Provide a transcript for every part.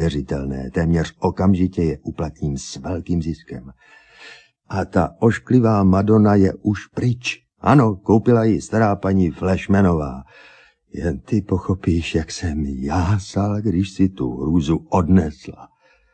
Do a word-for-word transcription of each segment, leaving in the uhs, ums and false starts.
neuvěřitelné. Téměř okamžitě je uplatním s velkým ziskem. A ta ošklivá Madonna je už pryč. Ano, koupila ji stará paní Flashmanová. Jen ty pochopíš, jak jsem jásal, když si tu hrůzu odnesla.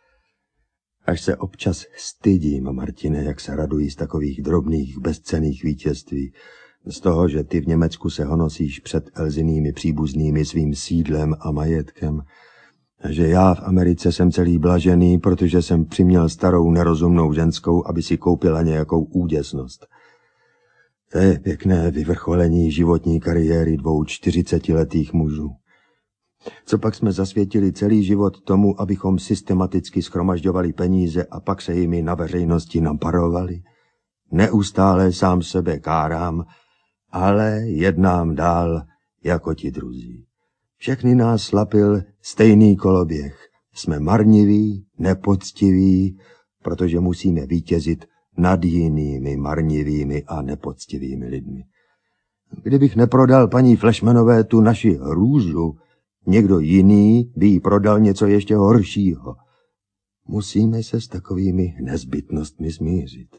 Až se občas stydím, Martine, jak se radují z takových drobných, bezcenných vítězství. Z toho, že ty v Německu se honosíš před Elzinými příbuznými svým sídlem a majetkem. A že já v Americe jsem celý blažený, protože jsem přiměl starou nerozumnou ženskou, aby si koupila nějakou úděsnost. To je pěkné vyvrcholení životní kariéry dvou čtyřicetiletých mužů. Co pak jsme zasvětili celý život tomu, abychom systematicky shromažďovali peníze a pak se jimi na veřejnosti naparovali? Neustále sám sebe kárám, ale jednám dál jako ti druzí. Všechny nás slapil stejný koloběh. Jsme marniví, nepoctiví, protože musíme vítězit nad jinými marnivými a nepoctivými lidmi. Kdybych neprodal paní Flashmanové tu naši hrůzu, někdo jiný by jí prodal něco ještě horšího. Musíme se s takovými nezbytnostmi smířit.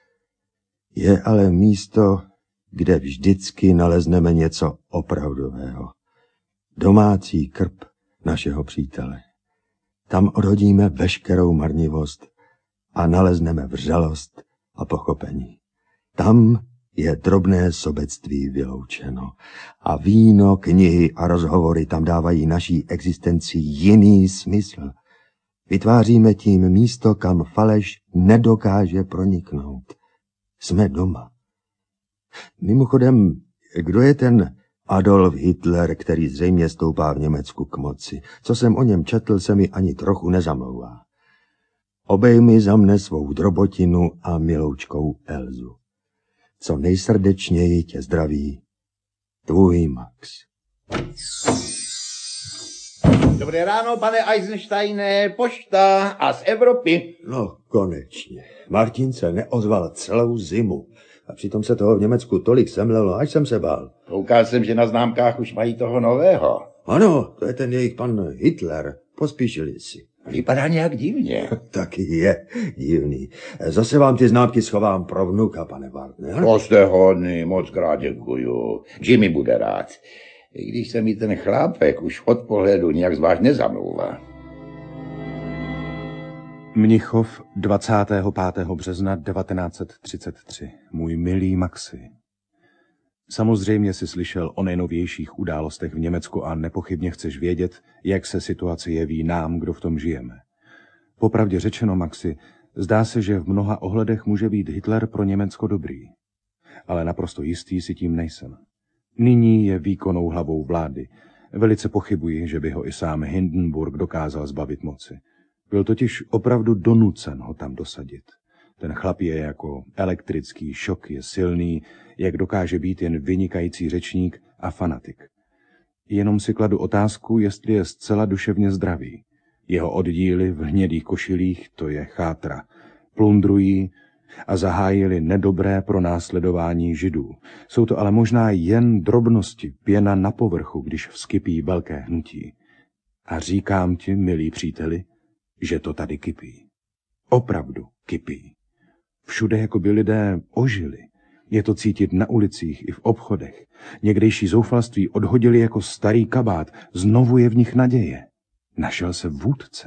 Je ale místo, kde vždycky nalezneme něco opravdového. Domácí krb našeho přítele. Tam odhodíme veškerou marnivost a nalezneme vřelost a pochopení. Tam je drobné sobectví vyloučeno a víno, knihy a rozhovory tam dávají naší existenci jiný smysl. Vytváříme tím místo, kam faleš nedokáže proniknout. Jsme doma. Mimochodem, kdo je ten Adolf Hitler, který zřejmě stoupá v Německu k moci? Co jsem o něm četl, se mi ani trochu nezamlouvá. Obejmi za mne svou drobotinu a miloučkou Elzu. Co nejsrdečněji tě zdraví, tvůj Max. Dobré ráno, pane Eisensteine, pošta a z Evropy. No, konečně. Martin se neozval celou zimu. A přitom se toho v Německu tolik semlelo, až jsem se bál. Koukal jsem, že na známkách už mají toho nového. Ano, to je ten jejich pan Hitler. Pospíšili si. Vypadá nějak divně. Taky je divný. Zase vám ty známky schovám pro vnuka, pane Wagner. To jste hodný, moc krát děkuju. Jimmy bude rád. I když se mi ten chlápek už od pohledu nějak zvlášť nezamlouvá. Mnichov, dvacátého pátého března devatenáct set třicet tři. Můj milý Maxi. Samozřejmě jsi slyšel o nejnovějších událostech v Německu a nepochybně chceš vědět, jak se situace jeví nám, kdo v tom žijeme. Popravdě řečeno, Maxi, zdá se, že v mnoha ohledech může být Hitler pro Německo dobrý. Ale naprosto jistý si tím nejsem. Nyní je výkonnou hlavou vlády. Velice pochybuji, že by ho i sám Hindenburg dokázal zbavit moci. Byl totiž opravdu donucen ho tam dosadit. Ten chlap je jako elektrický šok, je silný, jak dokáže být jen vynikající řečník a fanatik. Jenom si kladu otázku, jestli je zcela duševně zdravý. Jeho oddíly v hnědých košilích, to je chátra, plundrují a zahájili nedobré pronásledování židů. Jsou to ale možná jen drobnosti, pěna na povrchu, když vskypí velké hnutí. A říkám ti, milí příteli, že to tady kypí. Opravdu kypí. Všude jako by lidé ožili. Je to cítit na ulicích i v obchodech. Někdejší zoufalství odhodili jako starý kabát. Znovu je v nich naděje. Našel se vůdce.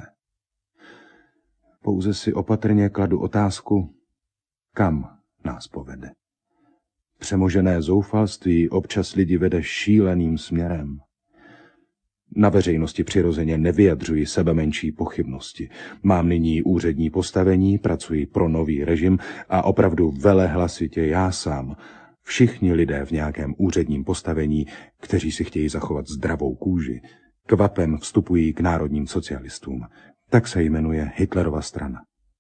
Pouze si opatrně kladu otázku, kam nás povede. Přemožené zoufalství občas lidi vede šíleným směrem. Na veřejnosti přirozeně nevyjadřuji sebe menší pochybnosti. Mám nyní úřední postavení, pracuji pro nový režim a opravdu velehlasitě já sám. Všichni lidé v nějakém úředním postavení, kteří si chtějí zachovat zdravou kůži, kvapem vstupují k národním socialistům. Tak se jmenuje Hitlerova strana.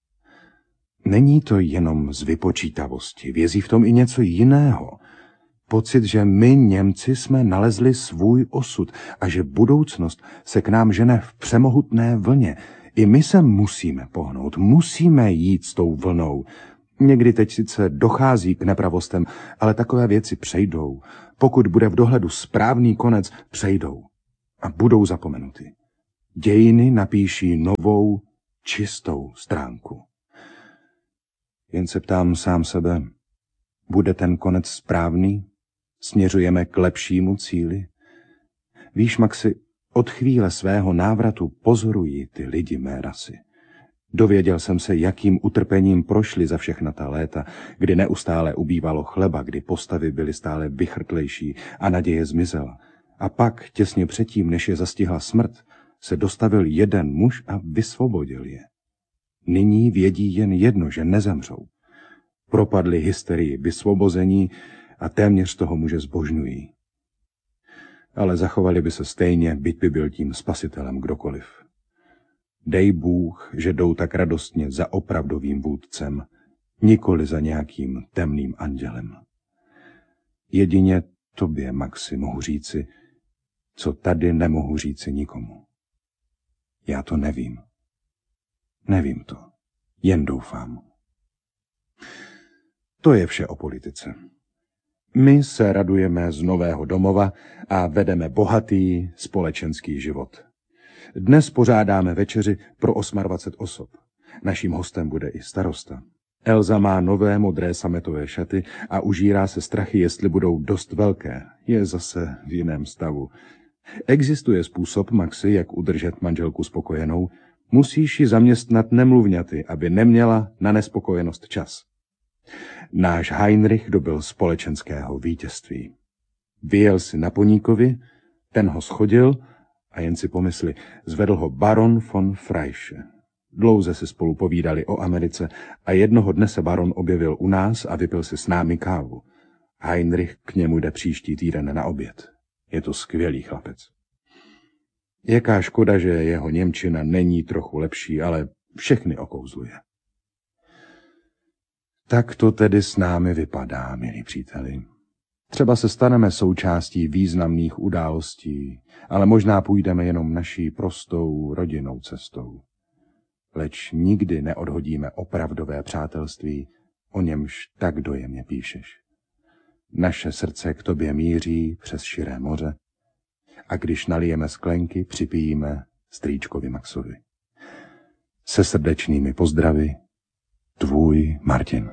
Není to jenom z vypočítavosti, vězí v tom i něco jiného. Pocit, že my Němci jsme nalezli svůj osud a že budoucnost se k nám žene v přemohutné vlně. I my se musíme pohnout, musíme jít s tou vlnou. Někdy teď sice dochází k nepravostem, ale takové věci přejdou. Pokud bude v dohledu správný konec, přejdou a budou zapomenuty. Dějiny napíší novou, čistou stránku. Jen se ptám sám sebe, bude ten konec správný? Směřujeme k lepšímu cíli? Víš, Maxi, od chvíle svého návratu pozoruji ty lidi mé rasy. Dověděl jsem se, jakým utrpením prošli za všechna ta léta, kdy neustále ubývalo chleba, kdy postavy byly stále vychrtlejší a naděje zmizela. A pak, těsně předtím, než je zastihla smrt, se dostavil jeden muž a vysvobodil je. Nyní vědí jen jedno, že nezemřou. Propadli hysterii vysvobození a téměř toho muže zbožňují. Ale zachovali by se stejně, byť by byl tím spasitelem kdokoliv. Dej Bůh, že jdou tak radostně za opravdovým vůdcem, nikoli za nějakým temným andělem. Jedině tobě, Maxi, mohu říci, co tady nemohu říci nikomu. Já to nevím. Nevím to. Jen doufám. To je vše o politice. My se radujeme z nového domova a vedeme bohatý společenský život. Dnes pořádáme večeři pro dvacet osm osob. Naším hostem bude i starosta. Elza má nové modré sametové šaty a užírá se strachy, jestli budou dost velké. Je zase v jiném stavu. Existuje způsob, Maxi, jak udržet manželku spokojenou. Musíš ji zaměstnat nemluvňaty, aby neměla na nespokojenost čas. Náš Heinrich dobyl společenského vítězství. Vyjel si na Poníkovi, ten ho schodil a jen si pomysli, zvedl ho baron von Freische. Dlouze si spolu povídali o Americe a jednoho dne se baron objevil u nás a vypil si s námi kávu. Heinrich k němu jde příští týden na oběd. Je to skvělý chlapec. Jaká škoda, že jeho němčina není trochu lepší, ale všechny okouzluje. Tak to tedy s námi vypadá, milí příteli. Třeba se staneme součástí významných událostí, ale možná půjdeme jenom naší prostou rodinnou cestou. Leč nikdy neodhodíme opravdové přátelství, o němž tak dojemně píšeš. Naše srdce k tobě míří přes širé moře a když nalijeme sklenky, připijíme strýčkovi Maxovi. Se srdečnými pozdravy, tvůj Martin.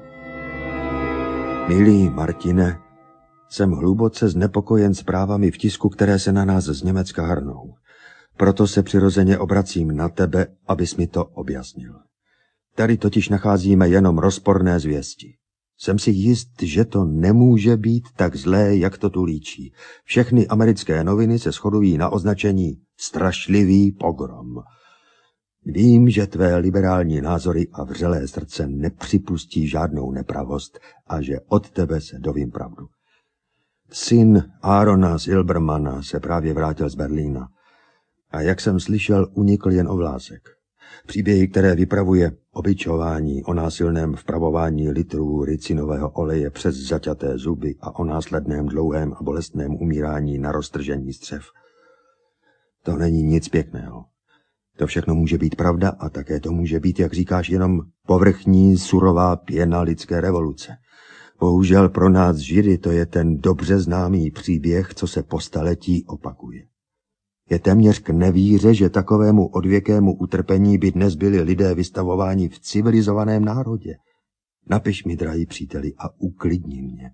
Milý Martine, jsem hluboce znepokojen zprávami v tisku, které se na nás z Německa hrnou. Proto se přirozeně obracím na tebe, abys mi to objasnil. Tady totiž nacházíme jenom rozporné zvěsti. Jsem si jist, že to nemůže být tak zlé, jak to tu líčí. Všechny americké noviny se shodují na označení strašlivý pogrom. Vím, že tvé liberální názory a vřelé srdce nepřipustí žádnou nepravost a že od tebe se dovím pravdu. Syn Aarona Silbermana se právě vrátil z Berlína a jak jsem slyšel, unikl jen ovlásek. Příběhy, které vypravuje o bičování, o násilném vpravování litrů ricinového oleje přes zaťaté zuby a o následném dlouhém a bolestném umírání na roztržení střev. To není nic pěkného. To všechno může být pravda a také to může být, jak říkáš, jenom povrchní, surová pěna lidské revoluce. Bohužel pro nás Židy to je ten dobře známý příběh, co se po staletí opakuje. Je téměř k nevíře, že takovému odvěkému utrpení by dnes byli lidé vystavováni v civilizovaném národě. Napiš mi, drahý příteli, a uklidni mě.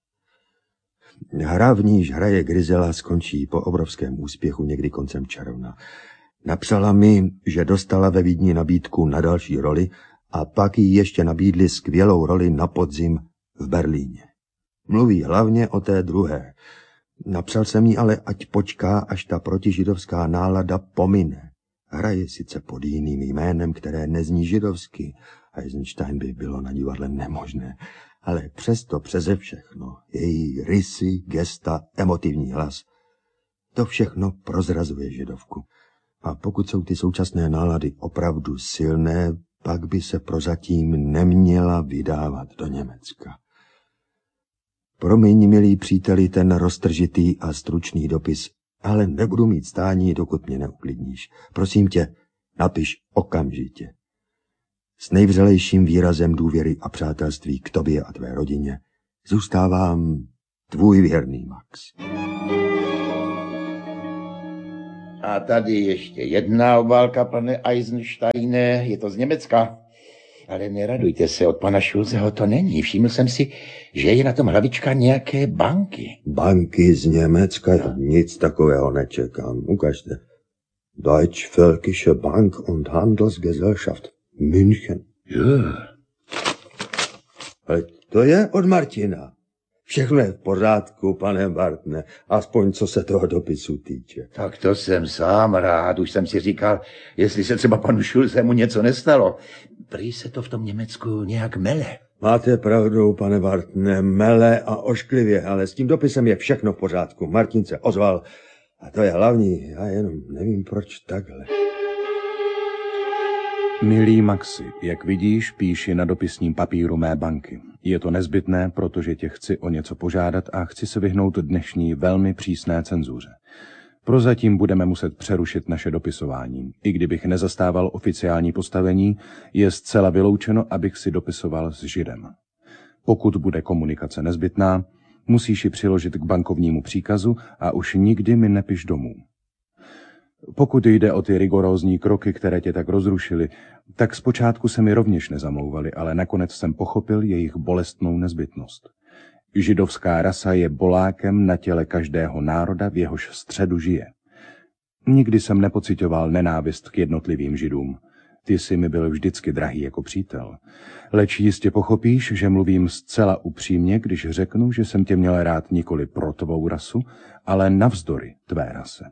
Hra, v níž hraje Grizela, skončí po obrovském úspěchu někdy koncem června. Napsala mi, že dostala ve Vídni nabídku na další roli a pak jí ještě nabídli skvělou roli na podzim v Berlíně. Mluví hlavně o té druhé. Napsal jsem jí ale, ať počká, až ta protižidovská nálada pomine. Hraje sice pod jiným jménem, které nezní židovsky. Eisenstein by bylo na divadle nemožné. Ale přesto přeze všechno, její rysy, gesta, emotivní hlas, to všechno prozrazuje židovku. A pokud jsou ty současné nálady opravdu silné, pak by se prozatím neměla vydávat do Německa. Promiň, milí příteli, ten roztržitý a stručný dopis, ale nebudu mít stání, dokud mě neuklidníš. Prosím tě, napiš okamžitě. S nejvřelejším výrazem důvěry a přátelství k tobě a tvé rodině zůstávám tvůj věrný Max. A tady ještě jedna obálka, pane Eisensteine, je to z Německa. Ale neradujte se, od pana Schulzeho to není. Všiml jsem si, že je na tom hlavička nějaké banky. Banky z Německa? Já nic takového nečekám. Ukažte. Deutsche Völkische Bank und Handelsgesellschaft. München. Jo. Ale to je od Martina. Všechno je v pořádku, pane Bartne, aspoň co se toho dopisu týče. Tak to jsem sám rád. Už jsem si říkal, jestli se třeba panu Schulzemu něco nestalo. Prý se to v tom Německu nějak mele. Máte pravdu, pane Bartne, mele a ošklivě, ale s tím dopisem je všechno v pořádku. Martin se ozval a to je hlavní. Já jenom nevím, proč takhle. Milý Maxi, jak vidíš, píši na dopisním papíru mé banky. Je to nezbytné, protože tě chci o něco požádat a chci se vyhnout dnešní velmi přísné cenzuře. Prozatím budeme muset přerušit naše dopisování. I kdybych nezastával oficiální postavení, je zcela vyloučeno, abych si dopisoval s Židem. Pokud bude komunikace nezbytná, musíš ji přiložit k bankovnímu příkazu a už nikdy mi nepiš domů. Pokud jde o ty rigorózní kroky, které tě tak rozrušily, tak zpočátku se mi rovněž nezamlouvaly, ale nakonec jsem pochopil jejich bolestnou nezbytnost. Židovská rasa je bolákem na těle každého národa, v jehož středu žije. Nikdy jsem nepocitoval nenávist k jednotlivým Židům. Ty jsi mi byl vždycky drahý jako přítel. Leč jistě pochopíš, že mluvím zcela upřímně, když řeknu, že jsem tě měl rád nikoli pro tvou rasu, ale navzdory tvé rase.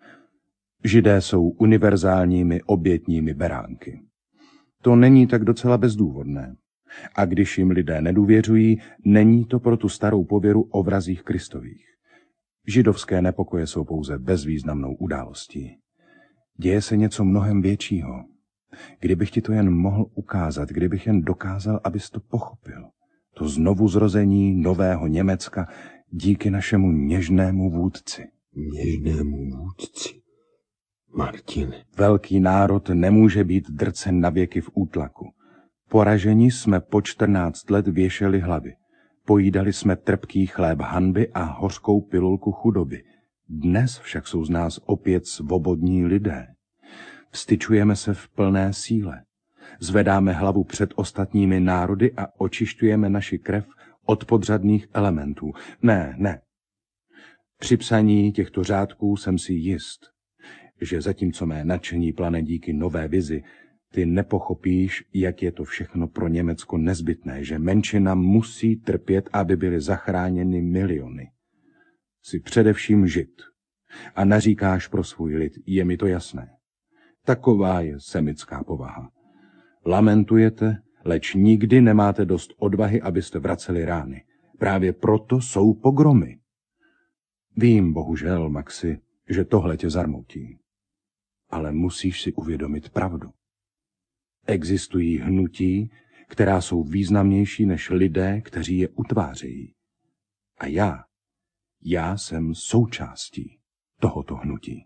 Židé jsou univerzálními obětními beránky. To není tak docela bezdůvodné. A když jim lidé nedůvěřují, není to pro tu starou pověru o vrazích Kristových. Židovské nepokoje jsou pouze bezvýznamnou událostí. Děje se něco mnohem většího. Kdybych ti to jen mohl ukázat, kdybych jen dokázal, abys to pochopil. To znovuzrození nového Německa díky našemu něžnému vůdci. Něžnému vůdci? Martin. Velký národ nemůže být drcen na věky v útlaku. Poraženi jsme po čtrnáct let věšeli hlavy. Pojídali jsme trpký chléb hanby a hořkou pilulku chudoby. Dnes však jsou z nás opět svobodní lidé. Vstyčujeme se v plné síle. Zvedáme hlavu před ostatními národy a očišťujeme naši krev od podřadných elementů. Ne, ne. Při psaní těchto řádků jsem si jist, že zatímco mé nadšení plane díky nové vizi, ty nepochopíš, jak je to všechno pro Německo nezbytné, že menšina musí trpět, aby byly zachráněny miliony. Jsi především Žid a naříkáš pro svůj lid, je mi to jasné. Taková je semitská povaha. Lamentujete, leč nikdy nemáte dost odvahy, abyste vraceli rány. Právě proto jsou pogromy. Vím, bohužel, Maxi, že tohle tě zarmoutí. Ale musíš si uvědomit pravdu. Existují hnutí, která jsou významnější než lidé, kteří je utvářejí. A já, já jsem součástí tohoto hnutí.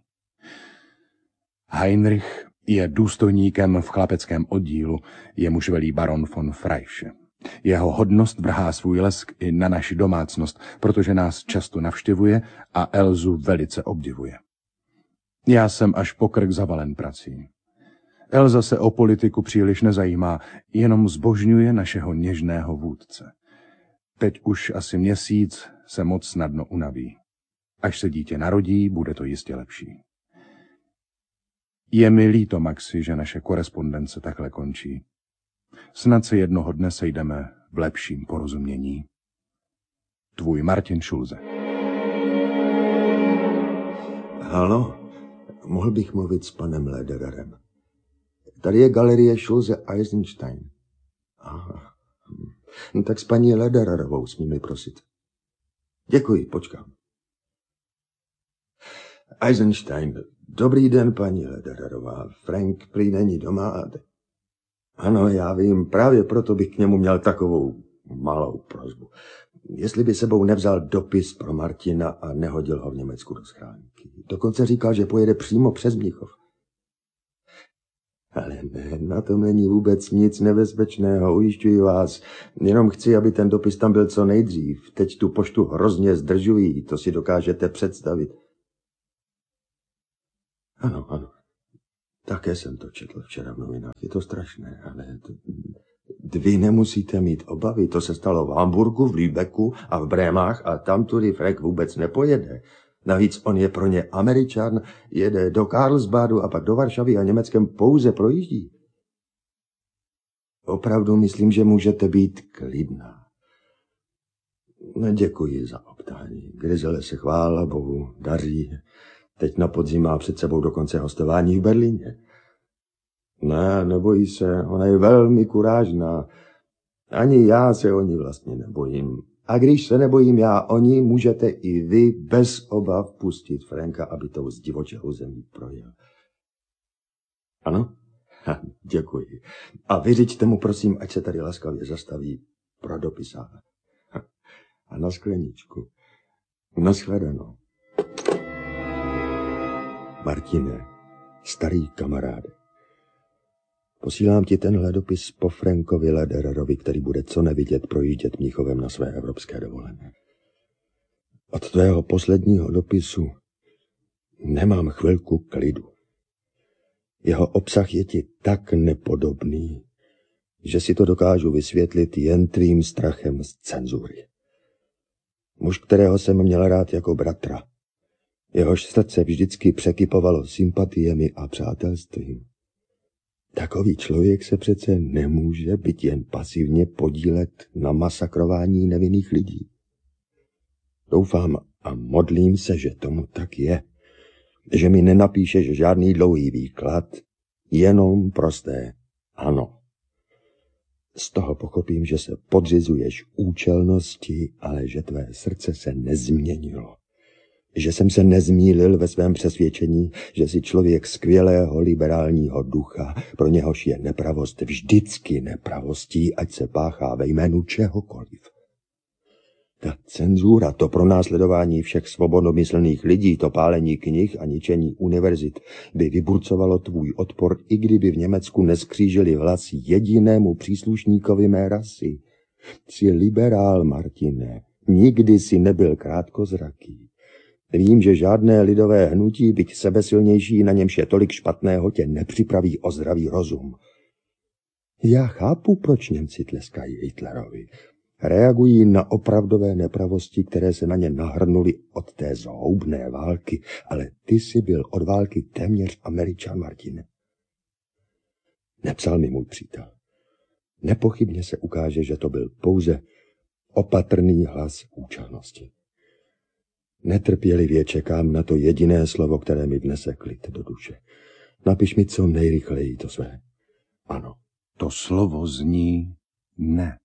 Heinrich je důstojníkem v chlapeckém oddílu, jemuž velí baron von Freische. Jeho hodnost vrhá svůj lesk i na naši domácnost, protože nás často navštěvuje a Elzu velice obdivuje. Já jsem až po krk zavalen prací. Elza se o politiku příliš nezajímá, jenom zbožňuje našeho něžného vůdce. Teď už asi měsíc se moc snadno unaví. Až se dítě narodí, bude to jistě lepší. Je mi líto, Maxi, že naše korespondence takhle končí. Snad se jednoho dne sejdeme v lepším porozumění. Tvůj Martin Schulze. Halo, mohl bych mluvit s panem Ledererem. Tady je galerie Schulze Eisenstein. Aha. No tak s paní Ledererovou smím-li prosit. Děkuji, počkám. Eisenstein, dobrý den, paní Ledererová. Frank prý není doma. Ano, já vím, právě proto bych k němu měl takovou malou prosbu. Jestli by sebou nevzal dopis pro Martina a nehodil ho v Německu do schránky. Dokonce říkal, že pojede přímo přes Mnichov. Ale ne, na tom není vůbec nic nebezpečného, ujišťuji vás. Jenom chci, aby ten dopis tam byl co nejdřív. Teď tu poštu hrozně zdržují, to si dokážete představit. Ano, ano. Také jsem to četl včera v novinách. Je to strašné, ale to... Vy nemusíte mít obavy. To se stalo v Hamburgu, v Lübecku a v Brémách a tam tudy Frank vůbec nepojede. Navíc on je pro ně Američan, jede do Karlsbadu a pak do Varšavy a Německem pouze projíždí. Opravdu myslím, že můžete být klidná. Děkuji za optání. Grizele se chvála Bohu daří. Teď na podzim má před sebou dokonce hostování v Berlíně. Ne, nebojí se, ona je velmi kurážná. Ani já se o ní vlastně nebojím. A když se nebojím já o ní, můžete i vy bez obav pustit Franka, aby tou zdivočelou zemí projel. Ano? Ha, děkuji. A vyřiďte mu prosím, ať se tady laskavě zastaví pro dopisáka. A na skleničku. Nashledanou. Martine, starý kamaráde. Posílám ti tenhle dopis po Frankovi Ledererovi, který bude co nevidět projíždět Mnichovem na své evropské dovolené. Od tvého posledního dopisu nemám chvilku klidu. Jeho obsah je ti tak nepodobný, že si to dokážu vysvětlit jen tvým strachem z cenzury. Muž, kterého jsem měl rád jako bratra, jehož srdce vždycky překypovalo sympatiemi a přátelstvím. Takový člověk se přece nemůže být jen pasivně podílet na masakrování nevinných lidí. Doufám a modlím se, že tomu tak je, že mi nenapíšeš žádný dlouhý výklad, jenom prosté ano. Z toho pochopím, že se podřizuješ účelnosti, ale že tvé srdce se nezměnilo. Že jsem se nezmýlil ve svém přesvědčení, že jsi člověk skvělého liberálního ducha, pro něhož je nepravost vždycky nepravostí, ať se páchá ve jménu čehokoliv. Ta cenzura, to pronásledování všech svobodnomyslných lidí, to pálení knih a ničení univerzit by vyburcovalo tvůj odpor, i kdyby v Německu neskřížili hlas jedinému příslušníkovi mé rasy. Jsi liberál, Martine, nikdy si nebyl krátkozraký. Vím, že žádné lidové hnutí, byť sebesilnější, na němž je tolik špatného, tě nepřipraví o zdravý rozum. Já chápu, proč Němci tleskají Hitlerovi. Reagují na opravdové nepravosti, které se na ně nahrnuly od té zhoubné války, ale ty jsi byl od války téměř Američan, Martine. Nepsal mi můj přítel. Nepochybně se ukáže, že to byl pouze opatrný hlas účelnosti. Netrpělivě čekám na to jediné slovo, které mi vnese klid do duše. Napiš mi co nejrychleji to své. Ano. To slovo zní ne.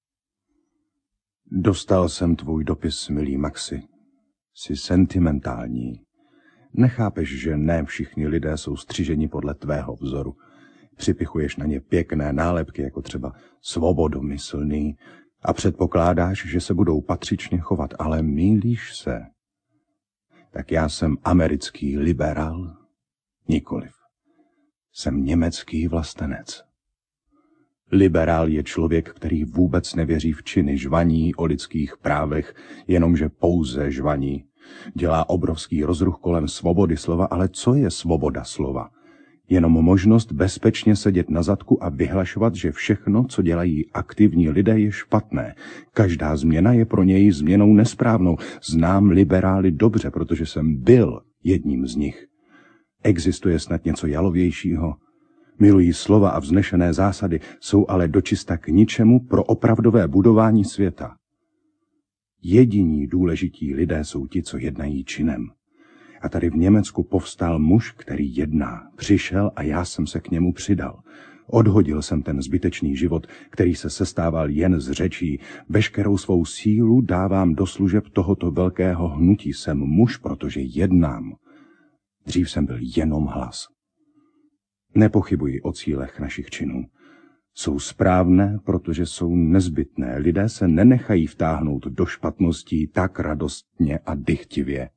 Dostal jsem tvůj dopis, milý Maxi. Jsi sentimentální. Nechápeš, že ne všichni lidé jsou střiženi podle tvého vzoru. Připichuješ na ně pěkné nálepky, jako třeba svobodomyslný, a předpokládáš, že se budou patřičně chovat, ale mýlíš se. Tak já jsem americký liberál? Nikoliv. Jsem německý vlastenec. Liberál je člověk, který vůbec nevěří v činy, žvaní o lidských právech, jenomže pouze žvaní. Dělá obrovský rozruch kolem svobody slova, ale co je svoboda slova? Jenom možnost bezpečně sedět na zadku a vyhlašovat, že všechno, co dělají aktivní lidé, je špatné. Každá změna je pro něj změnou nesprávnou. Znám liberály dobře, protože jsem byl jedním z nich. Existuje snad něco jalovějšího? Milují slova a vznešené zásady, jsou ale dočista k ničemu pro opravdové budování světa. Jediní důležití lidé jsou ti, co jednají činem. A tady v Německu povstal muž, který jedná. Přišel a já jsem se k němu přidal. Odhodil jsem ten zbytečný život, který se sestával jen z řečí. Veškerou svou sílu dávám do služeb tohoto velkého hnutí. Jsem muž, protože jednám. Dřív jsem byl jenom hlas. Nepochybuji o cílech našich činů. Jsou správné, protože jsou nezbytné. Lidé se nenechají vtáhnout do špatností tak radostně a dychtivě.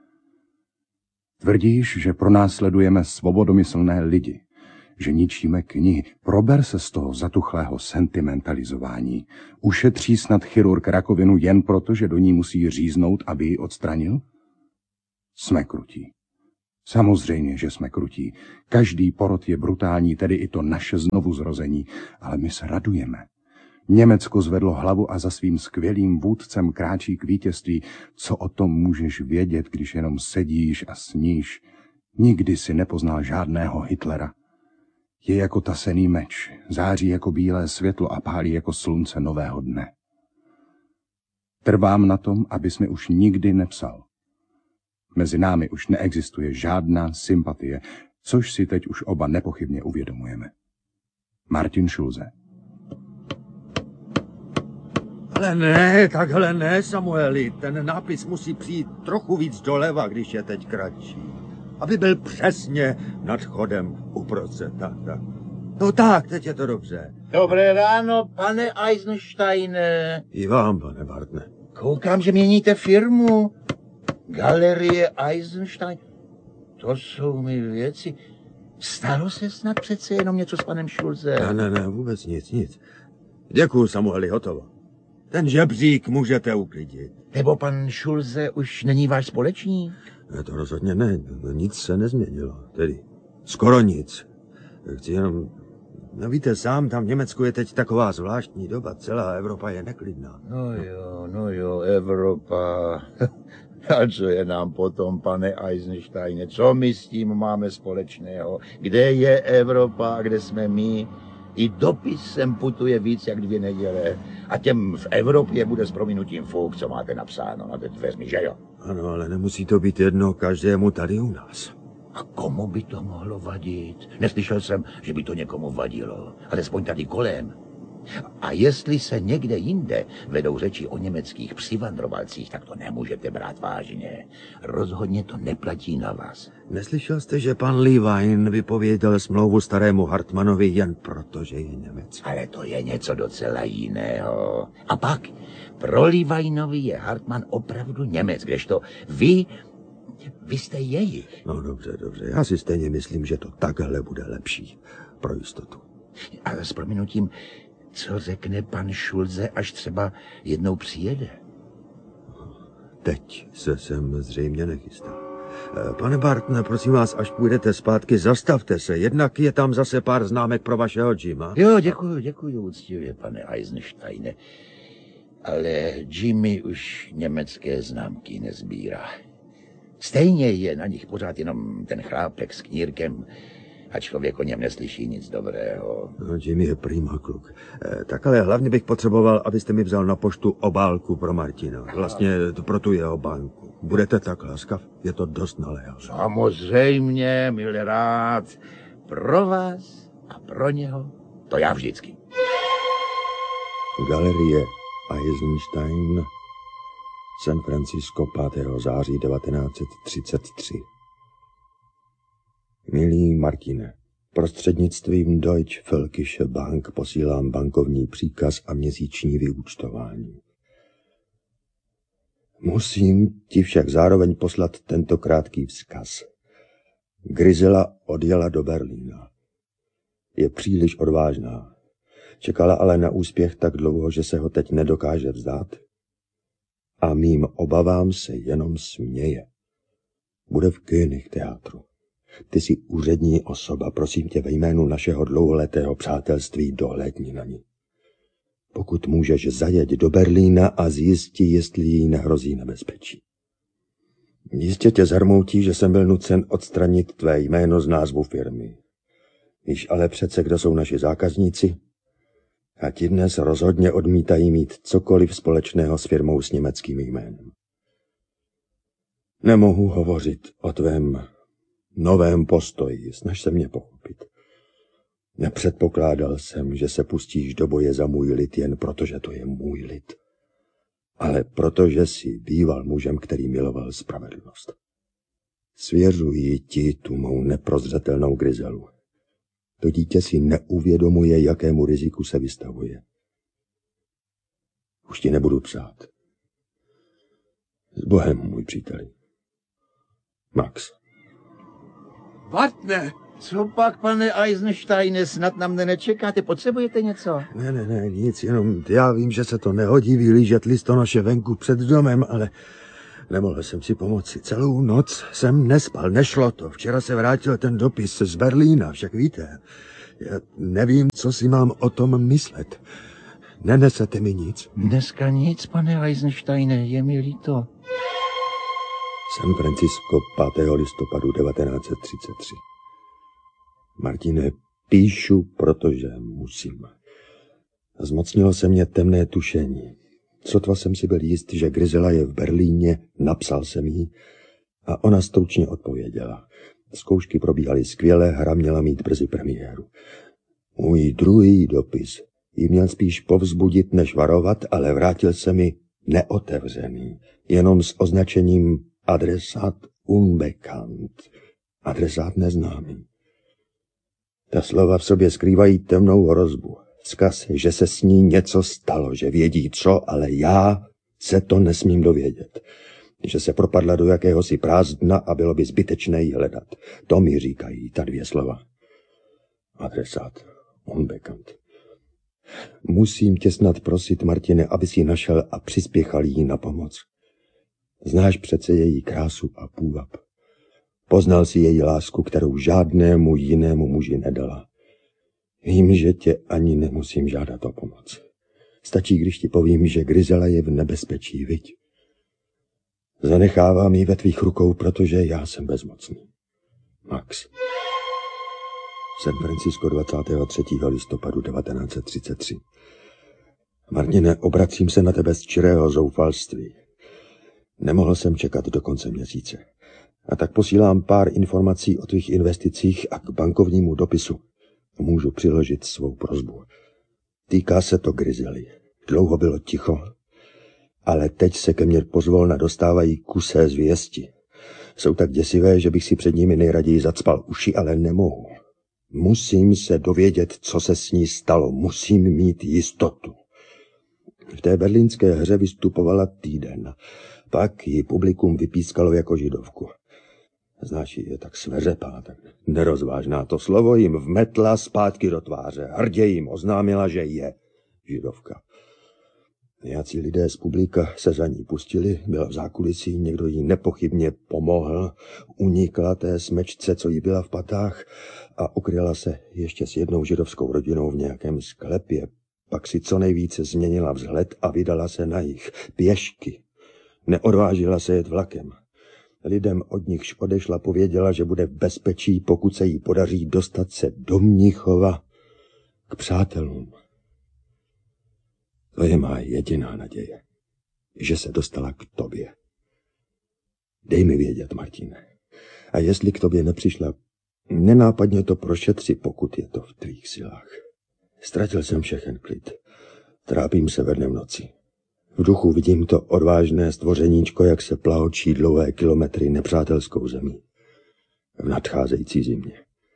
Tvrdíš, že pronásledujeme svobodomyslné lidi, že ničíme knihy. Prober se z toho zatuchlého sentimentalizování. Ušetří snad chirurg rakovinu jen proto, že do ní musí říznout, aby ji odstranil? Jsme krutí. Samozřejmě, že jsme krutí. Každý porod je brutální, tedy i to naše znovuzrození, ale my se radujeme. Německo zvedlo hlavu a za svým skvělým vůdcem kráčí k vítězství. Co o tom můžeš vědět, když jenom sedíš a sníš? Nikdy si nepoznal žádného Hitlera. Je jako tasený meč, září jako bílé světlo a pálí jako slunce nového dne. Trvám na tom, abys mi už nikdy nepsal. Mezi námi už neexistuje žádná sympatie, což si teď už oba nepochybně uvědomujeme. Martin Schulze. Ale ne, takhle ne, Samueli. Ten nápis musí přijít trochu víc doleva, když je teď kratší. Aby byl přesně nad chodem uprostřed. Tak, tak. No tak, teď je to dobře. Dobré ráno, pane Eisensteine. I vám, pane Bartne. Koukám, že měníte firmu. Galerie Eisenstein. To jsou mi věci. Stalo se snad přece jenom něco s panem Schulze? Ne, ne, ne, vůbec nic, nic. Děkuju, Samueli, hotovo. Ten žebřík můžete uklidit. Nebo pan Schulze už není váš společník? Ne, to rozhodně ne, nic se nezměnilo, tedy skoro nic. Chci jenom, no víte, sám tam v Německu je teď taková zvláštní doba, celá Evropa je neklidná. No jo, no jo, Evropa. A co je nám potom, pane Eisensteine, co my s tím máme společného? Kde je Evropa a kde jsme my? I dopis sem putuje víc jak dvě neděle. A těm v Evropě bude s prominutím fuk, co máte napsáno na té dveřmi, že jo? Ano, ale nemusí to být jedno každému tady u nás. A komu by to mohlo vadit? Neslyšel jsem, že by to někomu vadilo. Alespoň tady kolem. A jestli se někde jinde vedou řeči o německých přivandrovalcích, tak to nemůžete brát vážně. Rozhodně to neplatí na vás. Neslyšel jste, že pan Lewein vypověděl smlouvu starému Hartmanovi jen proto, že je Němec? Ale to je něco docela jiného. A pak, pro Leweinovi je Hartmann opravdu Němec, kdežto vy, vy jste jejich. No dobře, dobře, já si stejně myslím, že to takhle bude lepší, pro jistotu. Ale s prominutím, co řekne pan Schulze, až třeba jednou přijede? Teď se sem zřejmě nechystá. Pane Bartne, prosím vás, až půjdete zpátky, zastavte se. Jednak je tam zase pár známek pro vašeho Jima. Jo, děkuju, děkuju úctivě, pane Eisensteine. Ale Jimmy už německé známky nezbírá. Stejně je na nich pořád jenom ten chlápek s knírkem, a člověk o něm neslyší nic dobrého. No, Jimmy je prima kluk. E, tak ale hlavně bych potřeboval, abyste mi vzal na poštu obálku pro Martina. Vlastně pro tu jeho banku. Budete tak laskav? Je to dost naléhavé. Samozřejmě, milý rád. Pro vás a pro něho. To já vždycky. Galerie Eisenstein, San Francisco, pátého září devatenáct set třicet tři. Milý Martine, prostřednictvím Deutsche Völkische Bank posílám bankovní příkaz a měsíční vyúčtování. Musím ti však zároveň poslat tento krátký vzkaz. Grisela odjela do Berlína. Je příliš odvážná. Čekala ale na úspěch tak dlouho, že se ho teď nedokáže vzdát. A mým obavám se jenom směje. Bude v König teátru. Ty jsi úřední osoba, prosím tě ve jménu našeho dlouholetého přátelství dohlédni na ní. Pokud můžeš zajet do Berlína a zjistit, jestli jí nehrozí nebezpečí. Jistě tě zarmoutí, že jsem byl nucen odstranit tvé jméno z názvu firmy. Víš ale přece, kdo jsou naši zákazníci? A ti dnes rozhodně odmítají mít cokoliv společného s firmou s německým jménem. Nemohu hovořit o tvém novém postoji, snaž se mě pochopit. Nepředpokládal jsem, že se pustíš do boje za můj lid jen proto, že to je můj lid. Ale protože jsi býval mužem, který miloval spravedlnost. Svěřuji ti tu mou neprozřetelnou Griselu. To dítě si neuvědomuje, jakému riziku se vystavuje. Už ti nebudu psát. S Bohem, můj příteli. Max. Bartne! Co pak, pane Eisensteine, snad na mne nečekáte? Potřebujete něco? Ne, ne, ne, nic, jenom já vím, že se to nehodí vylížet listonoše venku před domem, ale Nemohl jsem si pomoci. Celou noc jsem nespal, nešlo to. Včera se vrátil ten dopis z Berlína, však víte. Já nevím, co si mám o tom myslet. Nenesete mi nic? Dneska nic, pane Eisensteine, je mi líto. San Francisco, pátého listopadu devatenáct set třicet tři. Martine, píšu, protože musím. Zmocnilo se mě temné tušení. Sotva jsem si byl jist, že Grizela je v Berlíně, napsal jsem jí a ona stručně odpověděla. Zkoušky probíhaly skvěle, hra měla mít brzy premiéru. Můj druhý dopis jí měl spíš povzbudit, než varovat, ale vrátil se mi neotevřený, jenom s označením adresát unbekannt, adresát neznámý. Ta slova v sobě skrývají temnou hrozbu. Vzkaz, že se s ní něco stalo, že vědí co, ale já se to nesmím dovědět. Že se propadla do jakéhosi prázdna a bylo by zbytečné ji hledat. To mi říkají ta dvě slova. Adresát unbekannt. Musím tě snad prosit, Martine, abys ji našel a přispěchal jí na pomoc. Znáš přece její krásu a půvab. Poznal si její lásku, kterou žádnému jinému muži nedala. Vím, že tě ani nemusím žádat o pomoc. Stačí, když ti povím, že Grizela je v nebezpečí, viď? Zanechávám ji ve tvých rukou, protože já jsem bezmocný. Max. San Francisco dvacátého třetího listopadu devatenáct set třicet tři. Martine, obracím se na tebe z čirého zoufalství. Nemohl jsem čekat do konce měsíce. A tak posílám pár informací o tvých investicích a k bankovnímu dopisu. Můžu přiložit svou prosbu. Týká se to Grizely. Dlouho bylo ticho, ale teď se ke mně pozvolna dostávají kusé zvěsti. Jsou tak děsivé, že bych si před nimi nejraději zacpal uši, ale nemohu. Musím se dovědět, co se s ní stalo. Musím mít jistotu. V té berlínské hře vystupovala týden. Pak ji publikum vypískalo jako židovku. Znáš, je tak sveřepá, tak nerozvážná. To slovo jim vmetla zpátky do tváře. Hrdě jim oznámila, že je židovka. Nějací lidé z publika se za ní pustili, byla v zákulisí, někdo jí nepochybně pomohl, unikla té smečce, co jí byla v patách a ukryla se ještě s jednou židovskou rodinou v nějakém sklepě. Pak si co nejvíce změnila vzhled a vydala se na jih, pěšky. Neodvážila se jet vlakem. Lidem, od nichž odešla, pověděla, že bude v bezpečí, pokud se jí podaří dostat se do Mnichova k přátelům. To je má jediná naděje, že se dostala k tobě. Dej mi vědět, Martine. A jestli k tobě nepřišla, nenápadně to prošetři, pokud je to v tvých silách. Ztratil jsem všechen klid. Trápím se ve dne v noci. V duchu vidím to odvážné stvořeníčko, jak se plahočí dlouhé kilometry nepřátelskou zemí. V nadcházející zimě.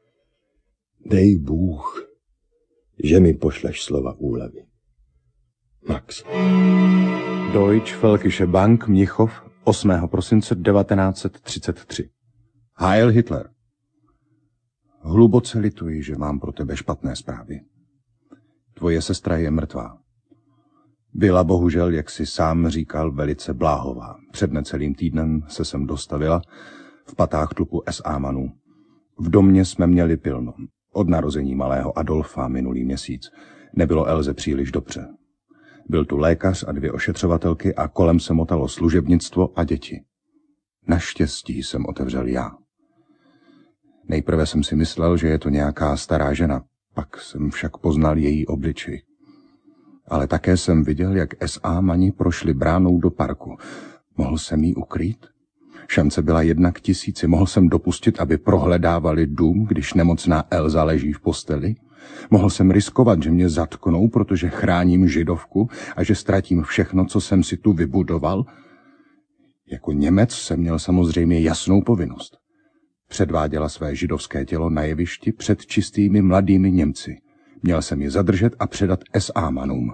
Dej Bůh, že mi pošleš slova úlevy. Max. Deutsche Völkische Bank, Mnichov, osmého prosince devatenáct set třicet tři. Heil Hitler. Hluboce lituji, že mám pro tebe špatné zprávy. Tvoje sestra je mrtvá. Byla bohužel, jak si sám říkal, velice bláhová. Před necelým týdnem se sem dostavila v patách tlupu es á manů. V domě jsme měli pilno. Od narození malého Adolfa minulý měsíc. Nebylo Elze příliš dobře. Byl tu lékař a dvě ošetřovatelky a kolem se motalo služebnictvo a děti. Naštěstí jsem otevřel já. Nejprve jsem si myslel, že je to nějaká stará žena, pak jsem však poznal její obličej. Ale také jsem viděl, jak es á mani prošli bránou do parku. Mohl jsem jí ukrýt? Šance byla jedna k tisíci. Mohl jsem dopustit, aby prohledávali dům, když nemocná Elza leží v posteli? Mohl jsem riskovat, že mě zatknou, protože chráním židovku a že ztratím všechno, co jsem si tu vybudoval? Jako Němec jsem měl samozřejmě jasnou povinnost. Předváděla své židovské tělo na jevišti před čistými mladými Němci. Měl jsem je zadržet a předat es á manům.